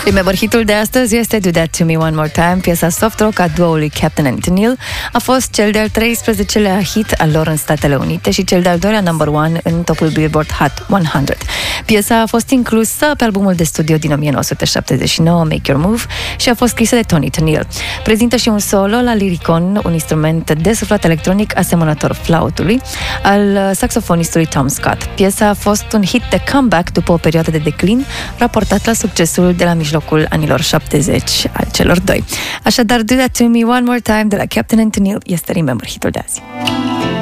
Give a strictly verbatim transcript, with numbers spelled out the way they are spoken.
Remember, hitul de astăzi este Do That To Me One More Time, piesa soft rock a duoului Captain and Tennille. A fost cel de-al treisprezecelea hit al lor în Statele Unite și cel de-al doilea number one în topul Billboard Hot o sută. Piesa a fost inclusă pe albumul de studio din nouăsprezece șaptezeci și nouă, Make Your Move, și a fost scrisă de Tony Tennille. Prezintă și un solo la liricon, un instrument de suflat electronic asemănător flautului, al saxofonistului Tom Scott. Piesa a fost un hit de comeback după o perioadă de declin, raportat la succesul de la mijlocul anilor șaptezeci al celor doi. Așadar, Do That To Me One More Time de la Captain and Tennille este Remember hitul de azi.